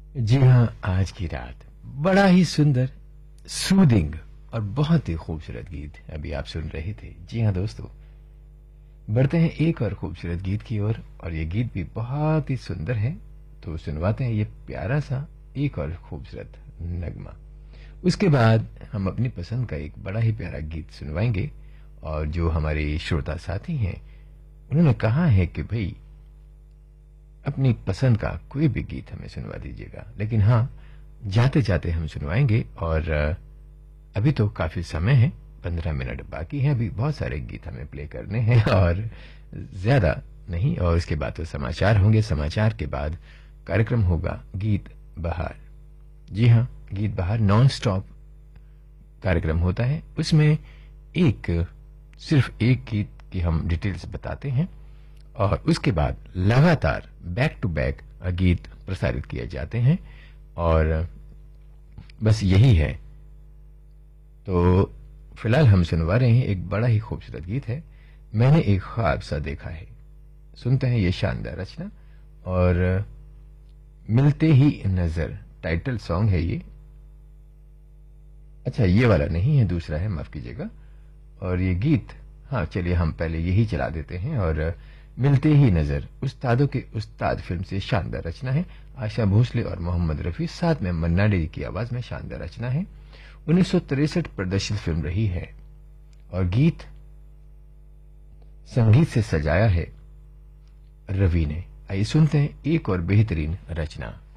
जी हाँ, आज की रात बड़ा ही सुंदर, सूदिंग और बहुत ही खूबसूरत गीत अभी आप सुन रहे थे। जी हाँ दोस्तों, बढ़ते हैं एक और खूबसूरत गीत की ओर और ये गीत भी बहुत ही सुंदर है। तो सुनवाते हैं ये प्यारा सा एक और खूबसूरत नगमा। उसके बाद हम अपनी पसंद का एक बड़ा ही प्यारा गीत सुनवाएंगे। और जो हमारे श्रोता साथी हैं उन्होंने कहा है कि भाई अपनी पसंद का कोई भी गीत हमें सुनवा दीजिएगा, लेकिन हाँ, जाते जाते हम सुनवाएंगे। और अभी तो काफी समय है, 15 मिनट बाकी है, अभी बहुत सारे गीत हमें प्ले करने हैं और ज्यादा नहीं। और उसके बाद तो समाचार होंगे, समाचार के बाद कार्यक्रम होगा गीत बहार। जी हाँ, गीत बहार नॉन स्टॉप कार्यक्रम होता है। उसमें सिर्फ एक गीत की हम डिटेल्स बताते हैं और उसके बाद लगातार बैक टू बैक गीत प्रसारित किए जाते हैं। और बस यही है। तो फिलहाल हम सुनवा रहे हैं, एक बड़ा ही खूबसूरत गीत है, मैंने एक ख्वाब सा देखा है। सुनते हैं ये शानदार रचना। और मिलते ही नजर टाइटल सॉन्ग है ये। अच्छा, ये वाला नहीं है, दूसरा है, माफ कीजिएगा। और ये गीत, हाँ चलिए हम पहले यही चला देते हैं। और मिलते ही नजर उस्तादों के उस्ताद फिल्म से शानदार रचना है। आशा भोसले और मोहम्मद रफी, साथ में मन्ना डे की आवाज में शानदार रचना है। 1963 प्रदर्शित फिल्म रही है और गीत संगीत से सजाया है रवि ने। आइए सुनते हैं एक और बेहतरीन रचना।